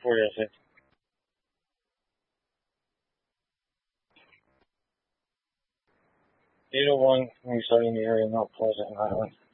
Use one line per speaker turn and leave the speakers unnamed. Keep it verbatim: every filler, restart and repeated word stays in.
Where is it? eight oh one, we starting the area, Mount Pleasant, Island.